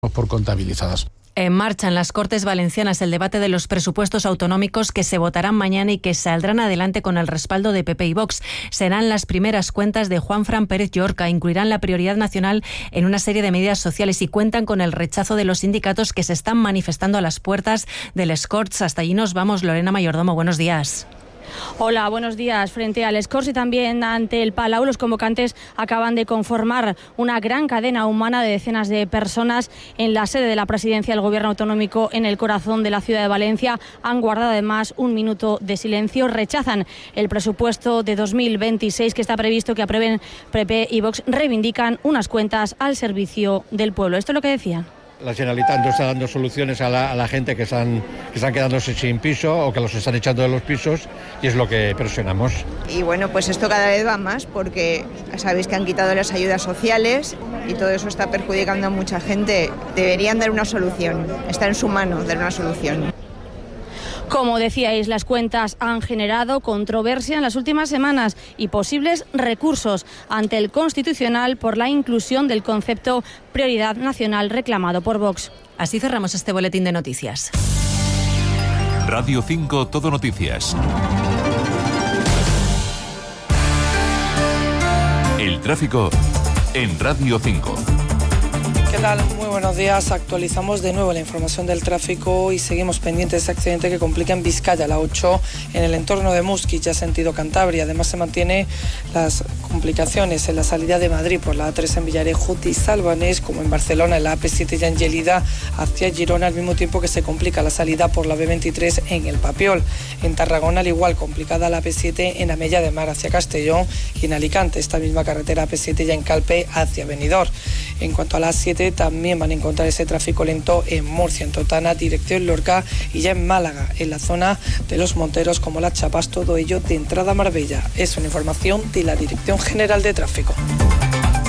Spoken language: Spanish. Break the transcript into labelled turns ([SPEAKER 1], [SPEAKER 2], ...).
[SPEAKER 1] por contabilizadas.
[SPEAKER 2] En marcha en las Cortes Valencianas el debate de los presupuestos autonómicos que se votarán mañana y que saldrán adelante con el respaldo de PP y Vox. Serán las primeras cuentas de Juanfran Pérez Llorca. Incluirán la prioridad nacional en una serie de medidas sociales y cuentan con el rechazo de los sindicatos que se están manifestando a las puertas del Les Corts. Hasta allí nos vamos. Lorena Mayordomo, buenos días.
[SPEAKER 3] Hola, buenos días. Frente al Les Corts y también ante el Palau, los convocantes acaban de conformar una gran cadena humana de decenas de personas en la sede de la presidencia del Gobierno autonómico en el corazón de la ciudad de Valencia. Han guardado además un minuto de silencio. Rechazan el presupuesto de 2026 que está previsto que aprueben PP y Vox. Reivindican unas cuentas al servicio del pueblo. Esto es lo que decían.
[SPEAKER 4] La Generalitat no está dando soluciones a la gente que están quedándose sin piso o que los están echando de los pisos, y es lo que presionamos.
[SPEAKER 5] Y bueno, pues esto cada vez va más porque sabéis que han quitado las ayudas sociales y todo eso está perjudicando a mucha gente. Deberían dar una solución, está en su mano dar una solución.
[SPEAKER 3] Como decíais, las cuentas han generado controversia en las últimas semanas y posibles recursos ante el Constitucional por la inclusión del concepto prioridad nacional reclamado por Vox.
[SPEAKER 2] Así cerramos este boletín de noticias.
[SPEAKER 6] Radio 5 Todo Noticias. El tráfico en Radio 5.
[SPEAKER 7] ¿Qué tal? Muy buenos días. Actualizamos de nuevo la información del tráfico y seguimos pendientes de este accidente que complica en Vizcaya, la 8, en el entorno de Musquis, ya sentido Cantabria. Además se mantiene las complicaciones en la salida de Madrid por la A3 en Villarejo y Salvanés, como en Barcelona, en la AP7 y en Gelida hacia Girona, al mismo tiempo que se complica la salida por la B23 en el Papiol. En Tarragona, al igual, complicada la AP7 en Amella de Mar hacia Castellón y en Alicante, esta misma carretera AP7 ya en Calpe hacia Benidorm. En cuanto a la A7, también van a encontrar ese tráfico lento en Murcia, en Totana, dirección Lorca, y ya en Málaga, en la zona de Los Monteros, como Las Chapas, todo ello de entrada a Marbella. Es una información de la Dirección General de Tráfico.